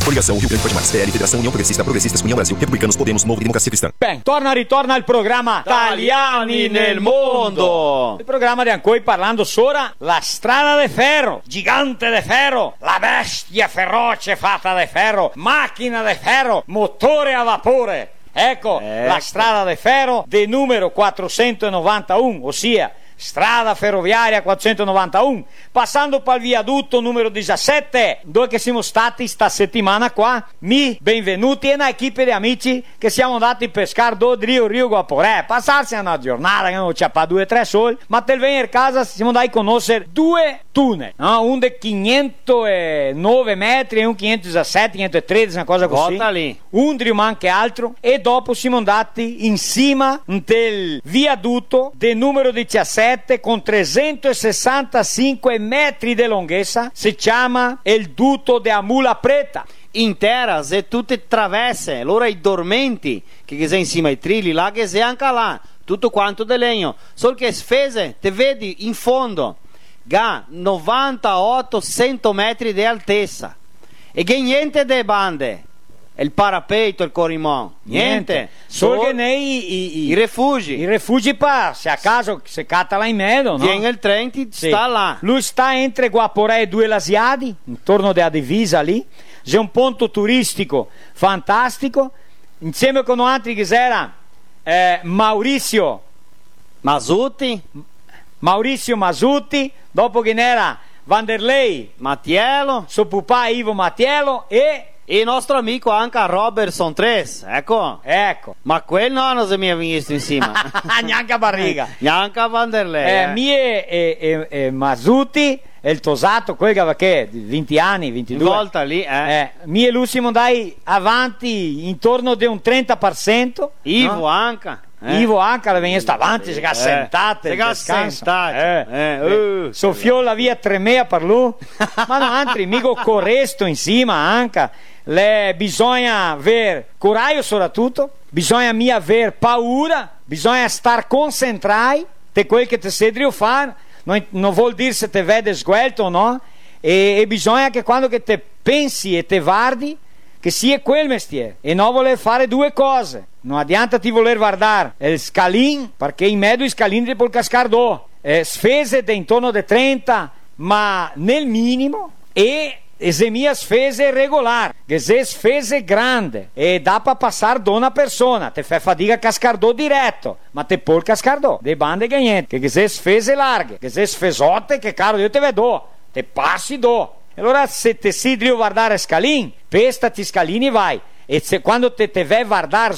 Coligação Rio Grande Forte Mais, PL, Federação União Progressistas, União Brasil, Republicanos, Podemos, Novo Democrazia Cristã. Bem, ritorna il programma Italiani nel Mondo. Il programma di ancora parlando sopra la strada de ferro, gigante de ferro, la bestia feroce fatta de ferro, macchina de ferro, motore a vapore. Ecco. La strada de ferro del numero 491, ossia strada ferroviaria 491, passando per il viadotto numero 17, dove che siamo stati sta settimana qua. Benvenuti e una equipe di amici che siamo andati a pescare do Rio Guaporé, passarsi una giornata che non c'è pa 2-3 soli, ma te venire a casa siamo andati a conoscere due tunnel, no? Un di 509 metri e un 517, 513, una cosa così. Lì. Un drium anche altro, e dopo siamo andati in cima del viadotto del numero 17 con 365 metri di lunghezza, si chiama il Duto de Amula Preta. Interas e tutte travesse, allora i dormenti che sei in cima ai trilli, là che sei anche là, tutto quanto di legno, solo che sfese, te vedi in fondo, ga 98-100 metri di altezza, e che niente de bande, il parapeito, il corrimon, niente. Solo che nei i rifugi. I rifugi se a caso si catta là in mezzo, no? Viene il treno, sta là. Lui sta entre Guaporé e Due Lasiadi, intorno della divisa lì. C'è un ponto turistico fantastico, insieme con altri che era Maurizio Masutti, dopo che n'era Vanderlei Mattiello, suo papà Ivo Mattiello e il nostro amico anche Robertson 3, ecco. Ma quel no, non si mi ha visto insieme. Neanche a barriga. Neanche a Vanderlei. Mie e Masutti e il tosato, quel che 20 anni, 22. Volta lì, Mie e lui siamo andati avanti intorno di un 30%. Ivo, no? anche. Ivo anche le veniva avanti, si assentate, soffiò la via tremea per lui. Ma no, altri mico corresto in cima anche. Bisogna aver coraggio soprattutto, bisogna aver paura, bisogna star concentrati te quel che te sei a fare. Non vuol dire se te vede sguelto o no, e bisogna che quando che te pensi e te guardi che sia quel mestiere e non voler fare due cose. Non adianta ti voler guardare il scalin, perché in mezzo i scalini ti può cascare sfese di intorno di 30, ma nel minimo, e se mia sfese regolare, che se sfese grande e da pa passare da una persona te fa fatica a cascar diretto, ma te può cascar dei bande che niente, che se sfese larghe, che se sfesotte, che caro io te vedo, te passi allora se te si devi guardare scalini, pestati scalini e vai. E quando te vai guardare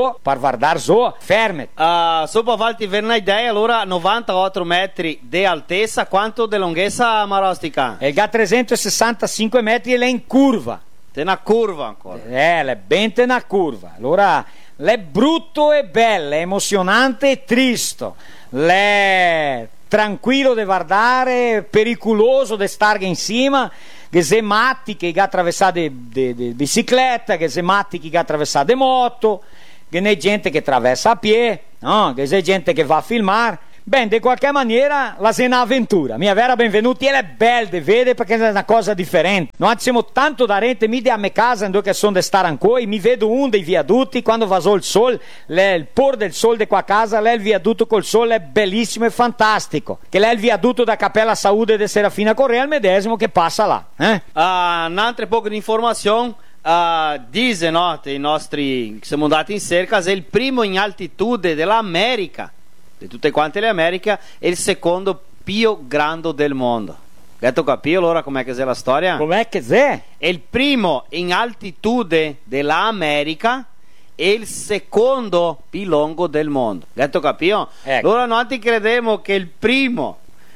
fermati. Sopra farti avere un'idea, allora 98 metri di altezza, quanto di lunghezza marostica? E ga 365 metri e l'è in curva. C'è una curva ancora. L'è ben una curva. Allora, l'è brutto e bello, è emozionante e triste, l'è tranquillo di guardare, pericoloso di stare in cima, che se matti che ha attraversato di bicicletta, che se matti che ha attraversato di moto, che ne gente che attraversa a piedi, no? Che se gente che va a filmare. Ben, di qualche maniera la è un'avventura. Mia vera benvenuti, e è bella di vedere perché è una cosa differente. Noi siamo tanto da rente, mi a me casa dove che sono di stare ancora, mi vedo un dei viadotti quando va il sole, il por del sole di qua a casa, il viadotto col sole è bellissimo e fantastico. Che è il viadotto da Cappella Saude di Serafina Correa, il medesimo che passa là. Un'altra poco di informazione. Dice, no, i nostri che siamo andati in cerca, è il primo in altitude dell'America, di tutte quante le Americhe, e il secondo più grande del mondo. Detto capito allora com'è che è la storia? Com'è che è? È il primo in altitude dell'America e il secondo più lungo del mondo. Detto capito? Ecco. Allora noi ti crediamo che il primo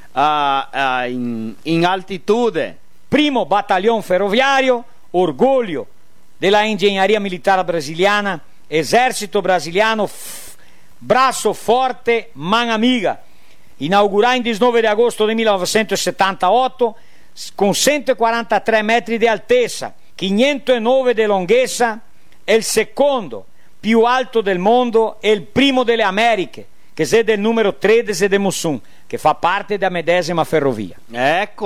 in altitude, primo battaglione ferroviario, orgoglio della ingegneria militare brasiliana, esercito brasiliano, brazo forte, man amiga, inaugurato il 19 di agosto del 1978 con 143 metri di altezza, 509 di lunghezza, è il secondo più alto del mondo e il primo delle Americhe, che è del numero 13 di Mussum, che fa parte della medesima ferrovia. Ecco,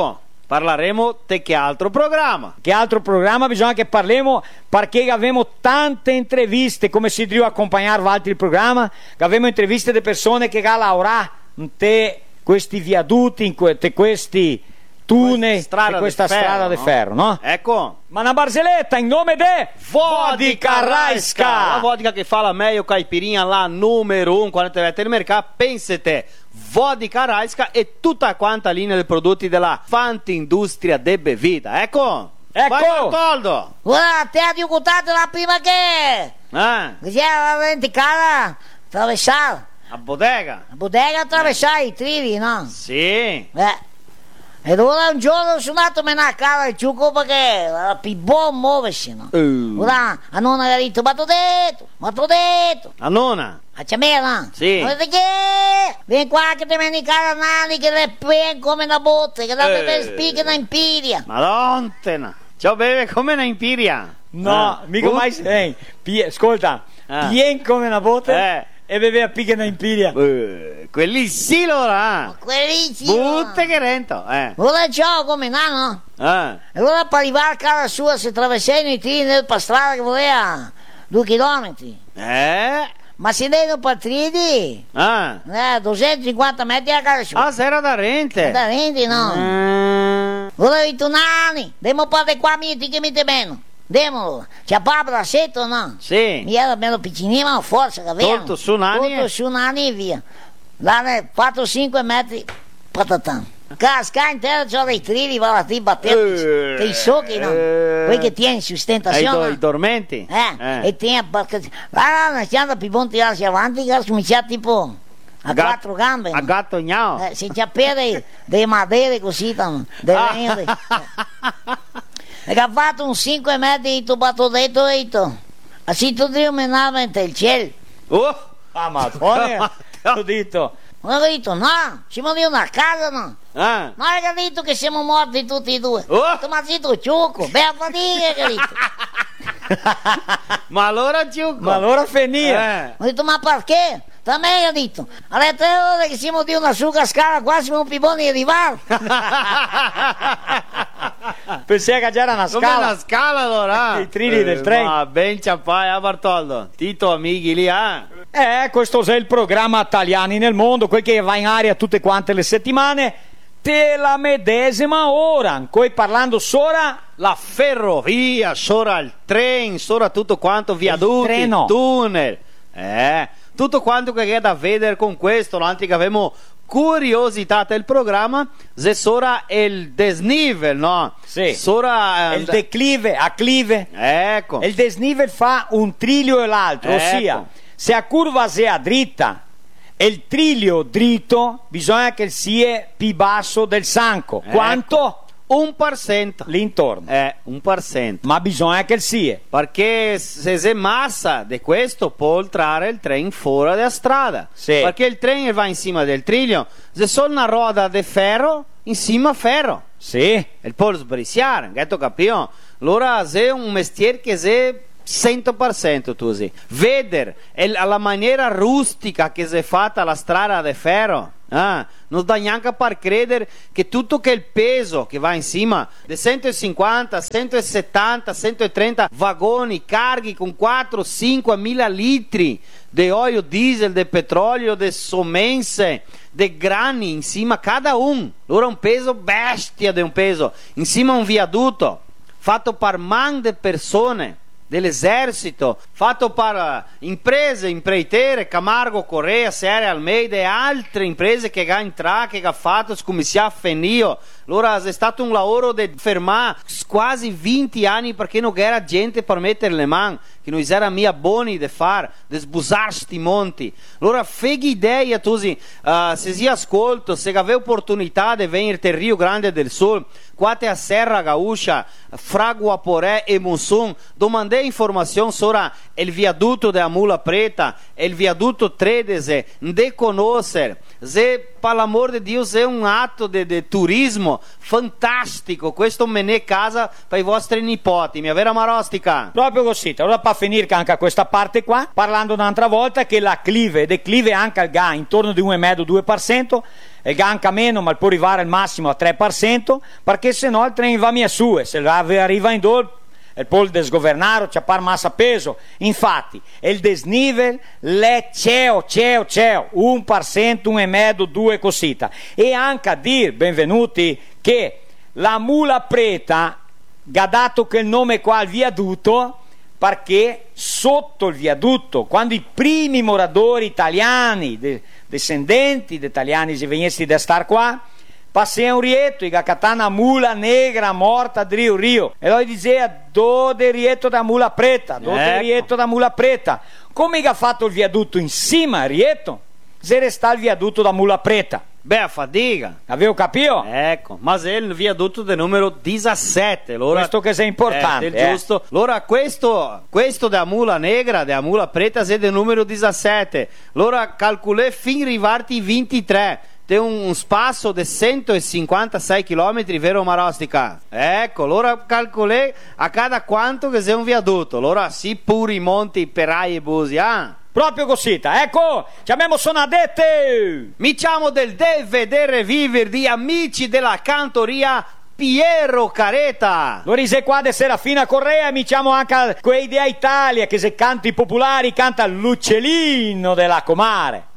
parleremo di che altro programma. Che altro programma bisogna che parliamo, perché abbiamo tante interviste, come si deve accompagnare altri programma, che abbiamo interviste di persone che hanno lavorato in questi viadotti, in questi tunnel, in questa strada di ferro, no? Ecco. Ma una barzelletta in nome di Vodka Raiska, la vodka che fa la meglio caipirinha là numero 1 quando te vai al mercato, pensate Vodka Raiska e tutta quanta linea di prodotti della Fanta Industria de Bevita. Ecco. Vai Bartoldo. Ora te hai contato la prima che c'era la venticata attraversare a bodega attraversare i trivi, no? Sì. Ed ora un giorno sono andato a una casa del ciucco perché era più buono muoversi, no? Ora a nonna gli ha detto, ma t'ho detto. A nonna? A Ciamera? Sì. Ma che? Vieni qua che ti vieni in casa nani che le pien come una botte, che la beve spicca una impiria. Madonna, ciao beve come una impiria. No, mica mai sei. Ascolta, pien come una botte e beveva picca una impiria. Quelli sì l'ora. Quelli sì. Butte che rento. Ora ciao come nano. E ora per arrivare a casa sua si attraversano i tiri nel pastrada che voleva 2 chilometri. Ma si vedono partiti 250 metri a casa sua. Se era da rente. Da rente, no. Ora ritornare, devo parlare qua minuti che mi te meno. Demo, c'è papà da setto, no? Sì. Mi era bello piccinino, ma forza che aveva. Tutto su nani. Tutto su nani e via. Là 4-5 metri, patatà. Casca in terra c'ho dei trilli, va lì battendo. Dei socchi, no? Quelli che tieni sustentazione. I dormenti. E tieni, perché... Guarda, si anda più buon tirarsi avanti, che cominciare tipo... A 4 gambe, no? A gatto gnao. Si c'appia dei madere così, no? E che ha fatto un 5 metri di tubato dentro e così tu devi menare il cielo. Madonna, ho detto. Non ho detto no, siamo di una casa, no? Non hai detto che siamo morti tutti e due. Ma zitto ciucco, bella fatica che hai detto. Ma allora ciucco. Ma allora finire. Ho detto ma perché? Da me ha detto, alle 3 ore che siamo di una suga scala qua siamo più buoni di arrivare. Pensai che già era una scala. Come una scala allora? I trilli del treno. Ma ben ciappai, Bartoldo. Tito amici lì, questo è il programma Italiani nel mondo, quel che va in aria tutte quante le settimane. Te la medesima ora, poi parlando sopra la ferrovia, sopra il treno, sopra tutto quanto viadotti, tunnel. Tutto quanto che è da vedere con questo, anche che abbiamo curiosità del programma, se sora il desnivel, no? Sì. Sora il declive, acclive. Ecco. Il desnivel fa un triglio e l'altro, ossia, se a curva sia dritta e il triglio dritto, bisogna che sia più basso del sanco. Quanto? 1%. L'intorno. 1%. Ma bisogna che sia. Perché se si massa di questo può trarre il treno fuori dalla strada. Sì. Perché il treno va in del triglio. Se sono una roda di ferro, in ferro. Sì. E può sbriciare, che tu capito? Allora se un mestiere che se 100% tu sì. Vedere alla maniera rustica che si è fatta la strada di ferro. Non dà neanche per credere che tutto che il peso che va in cima di 150, 170, 130 vagoni carghi con 4-5 mila litri di olio diesel, di petrolio, di sommense, di grani in cima cada un. Allora un peso bestia di un peso in cima a un viadotto fatto per man di persone dell'esercito, fatto per imprese, impreitere, Camargo, Correa, Serie Almeida e altre imprese che ha entrato, che ha fatto scommissia Fenio. Allora è stato un lavoro di fermare quasi 20 anni perché non era gente per mettere le mani, che non era mia buoni di fare, di sbusare sti monti. Allora feghi idea tu se si ascolto, se aveva opportunità di venire al Rio Grande del Sul, quate a Serra Gaúcha, fra Guaporé e Monsun, domandei informazioni sopra il viadotto della Mula Preta, il viadotto 13, de conoscere, se per l'amor di Dio, è un atto di turismo fantastico. Questo me ne casa per i vostri nipoti, mia vera Marostica. Proprio così. Allora, per finire anche a questa parte qua, parlando un'altra volta che la declive anche al GA intorno di 1,5-2%, e GA anche meno, ma può arrivare al massimo a 3%, perché se no il treno va via su, e se arriva in dol il pol desgovernaro c'è par massa peso. Infatti il desnivel l'è ceo 1%, 1,5, 2 cosita. E anche a dire, benvenuti, che la mula preta ha dato quel nome qua al viadutto perché sotto il viadutto, quando i primi moratori italiani, descendenti di italiani si venissero da star qua, passea un rietto, i catana mula negra morta di Rio, e lui diceva dove rietto da mula preta, rietto da mula preta. Come ha fatto il viadutto in cima al rietto, se resta il viadutto da mula preta. Beh, a fatica. Avevo capito? Ecco, ma se il viadutto del numero 17. Allora, questo che è importante. Giusto. Allora, questo della mula negra, della mula preta, è del numero 17. Allora, calcolè fin arrivarti i 23. C'è un spasso di 156 km, vero Marostica? Ecco, allora calcolè a cada quanto che sia un viadutto. Allora, sì, pure i monti, perai e busi, Proprio così, ecco, ci abbiamo sonadette! Mi chiamo del vedere vivere di amici della cantoria Piero Careta. Lo rise qua de Serafina Correa, mi chiamo anche quei di Italia che se canti popolari canta l'uccellino della comare.